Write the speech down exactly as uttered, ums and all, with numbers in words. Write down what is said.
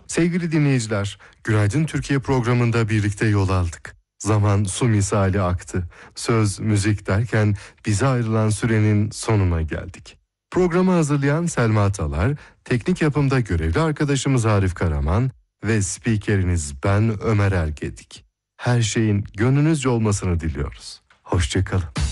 Sevgili dinleyiciler, Günaydın Türkiye programında birlikte yol aldık. Zaman su misali aktı. Söz, müzik derken bize ayrılan sürenin sonuna geldik. Programı hazırlayan Selma Talar, teknik yapımda görevli arkadaşımız Arif Karaman ve spikeriniz ben Ömer Ergedik. Her şeyin gönlünüzce olmasını diliyoruz. Hoşça kalın.